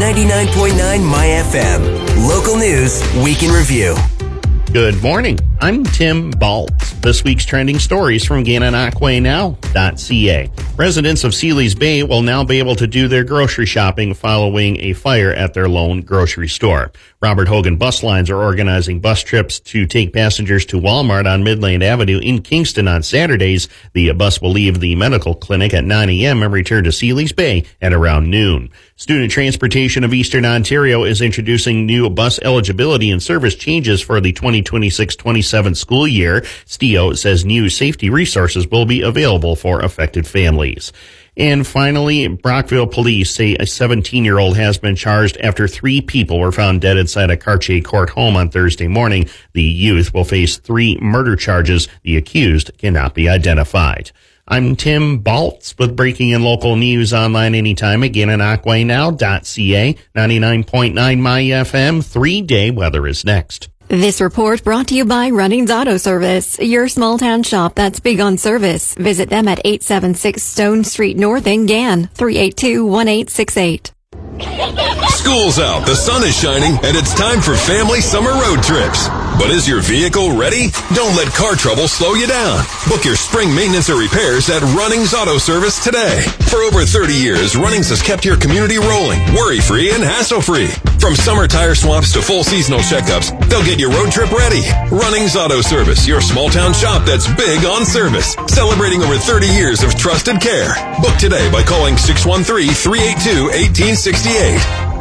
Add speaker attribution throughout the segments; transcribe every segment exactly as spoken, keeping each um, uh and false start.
Speaker 1: ninety-nine point nine My F M. Local news, week in review.
Speaker 2: Good morning. I'm Tim Baltz. This week's trending stories from Gananoque Now dot C A. Residents of Sealy's Bay will now be able to do their grocery shopping following a fire at their lone grocery store. Robert Hogan Bus Lines are organizing bus trips to take passengers to Walmart on Midland Avenue in Kingston on Saturdays. The bus will leave the medical clinic at nine a.m. and return to Sealy's Bay at around noon. Student Transportation of Eastern Ontario is introducing new bus eligibility and service changes for the twenty twenty-six twenty-seven school year. S T O says new safety resources will be available for affected families. And finally, Brockville police say a seventeen-year-old has been charged after three people were found dead inside a Cartier Court home on Thursday morning. The youth will face three murder charges. The accused cannot be identified. I'm Tim Baltz with breaking and local news online anytime at Gananoque Now dot C A. ninety-nine point nine My F M. Three-day weather is next.
Speaker 3: This report brought to you by Runnings Auto Service, your small town shop that's big on service. Visit them at eight seventy-six Stone Street North in Gan, three eight two, one eight six eight.
Speaker 4: School's out, the sun is shining, and it's time for family summer road trips. But is your vehicle ready? Don't let car trouble slow you down. Book your spring maintenance or repairs at Runnings Auto Service today. For over thirty years, Runnings has kept your community rolling, worry-free and hassle-free. From summer tire swaps to full seasonal checkups, they'll get your road trip ready. Runnings Auto Service, your small-town shop that's big on service. Celebrating over thirty years of trusted care. Book today by calling six one three, three eight two, one eight six eight.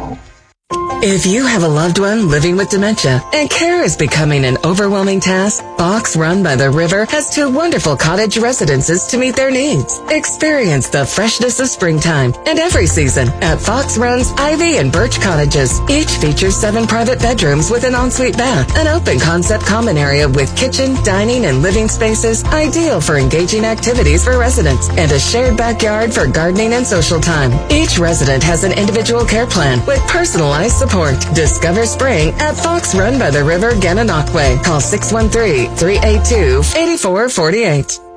Speaker 5: If you have a loved one living with dementia and care is becoming an overwhelming task, Fox Run by the River has two wonderful cottage residences to meet their needs. Experience the freshness of springtime and every season at Fox Run's Ivy and Birch Cottages. Each features seven private bedrooms with an ensuite bath, an open concept common area with kitchen, dining, and living spaces ideal for engaging activities for residents, and a shared backyard for gardening and social time. Each resident has an individual care plan with personalized support. Discover spring at Fox Run by the River, Gananoque. Call six one three, three eight two, eight four four eight.